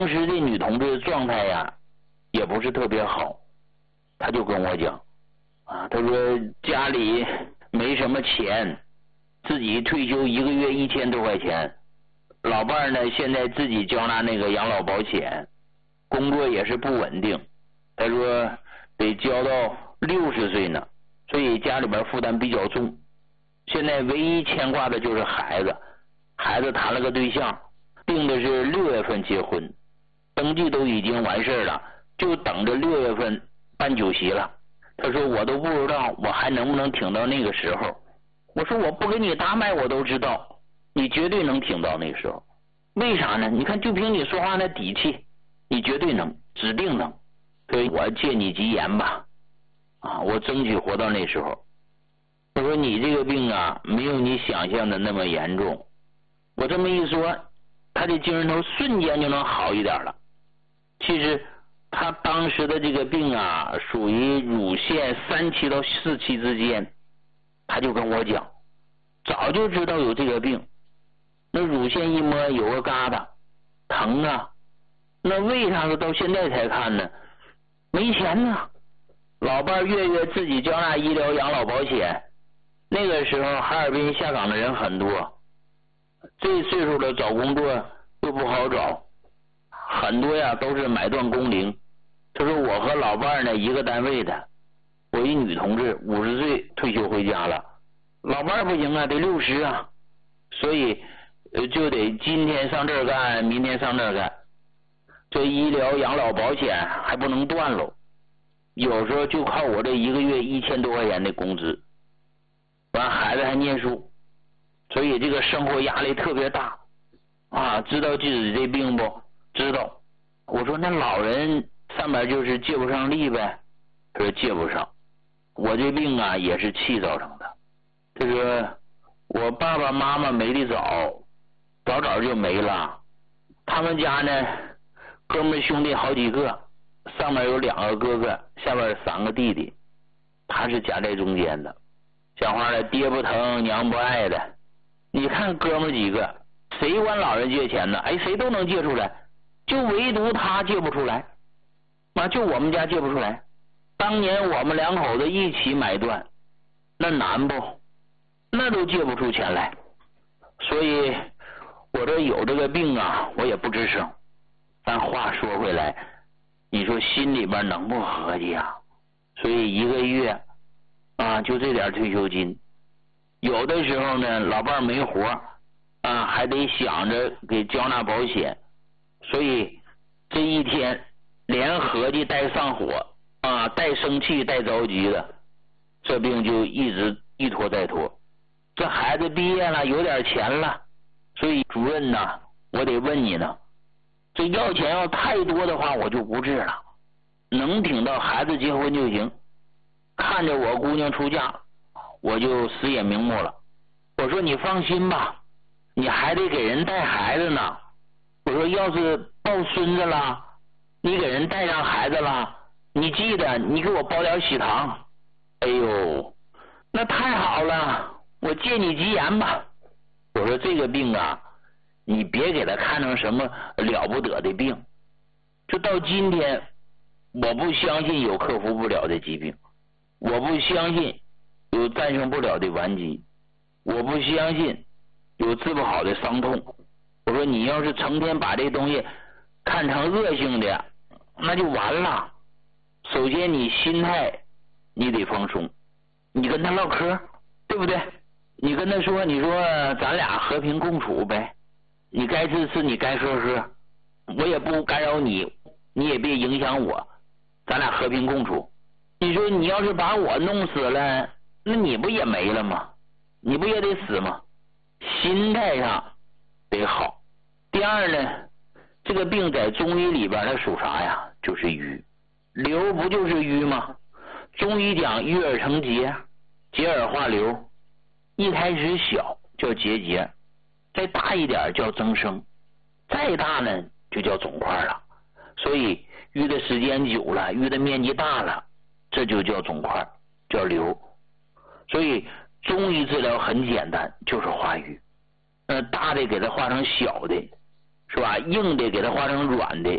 当时这女同志状态呀也不是特别好，她就跟我讲她说家里没什么钱，自己退休1个月1000多块钱，老伴儿呢现在自己交纳那个养老保险，工作也是不稳定，她说得交到60岁呢，所以家里边负担比较重。现在唯一牵挂的就是孩子，孩子谈了个对象，定的是6月份结婚，登记都已经完事了，就等着6月份办酒席了。他说我都不知道我还能不能挺到那个时候。我说我不给你搭脉我都知道你绝对能挺到那个时候。为啥呢？你看就凭你说话那底气，你绝对能，指定能。所以我借你吉言吧，我争取活到那时候。我说你这个病没有你想象的那么严重。我这么一说，他的精神头瞬间就能好一点了。其实他当时的这个病属于乳腺3期到4期之间，他就跟我讲早就知道有这个病，那乳腺一摸有个疙瘩疼那为啥是到现在才看呢？没钱呢，老伴月月自己交纳医疗养老保险，那个时候哈尔滨下岗的人很多，这岁数的找工作又不好找，很多都是买断工龄。他说我和老伴呢一个单位的，我一女同志50岁退休回家了，老伴不行得60所以就得今天上这儿干，明天上那儿干，这医疗养老保险还不能断喽，有时候就靠我这1个月1000多块钱的工资，完孩子还念书，所以这个生活压力特别大知道自己这病不？知道。我说那老人上面就是借不上力呗。他说借不上，我这病也是气造成的。他说我爸爸妈妈没得早就没了，他们家呢哥们兄弟好几个，上面有2个哥哥，下边3个弟弟，他是夹在中间的。讲话了，爹不疼娘不爱的。你看哥们几个谁管老人借钱呢？谁都能借出来，就唯独他借不出来，就我们家借不出来。当年我们2口子一起买断，那难不？那都借不出钱来。所以我这有这个病我也不吱声。但话说回来，你说心里边能不合计所以1个月就这点退休金，有的时候呢老伴没活还得想着给交纳保险，所以这一天连合计带上火带生气带着急的，这病就一直一拖再拖。这孩子毕业了有点钱了，所以主任我得问你呢，这要钱要太多的话我就不治了，能挺到孩子结婚就行。看着我姑娘出嫁我就死也瞑目了。我说你放心吧，你还得给人带孩子呢。我说要是抱孙子了，你给人带上孩子了，你记得你给我包点喜糖。哎呦，那太好了，我借你吉言吧。我说这个病你别给他看成什么了不得的病，就到今天我不相信有克服不了的疾病，我不相信有战胜不了的顽疾，我不相信有治不好的伤痛。我说你要是成天把这东西看成恶性的，那就完了。首先你心态你得放松，你跟他唠嗑，对不对？你跟他说，你说咱俩和平共处呗，你该吃吃，你该喝喝，我也不干扰你，你也别影响我，咱俩和平共处。你说你要是把我弄死了，那你不也没了吗？你不也得死吗？心态上得好。第二呢，这个病在中医里边它属啥呀？就是瘀。瘤不就是瘀吗？中医讲郁而成结，结而化瘤。一开始小叫结节，再大一点叫增生，再大呢就叫肿块了。所以淤的时间久了，淤的面积大了，这就叫肿块，叫瘤。所以中医治疗很简单，就是化瘀。大的给它化成小的，是吧？硬的给它化成软的，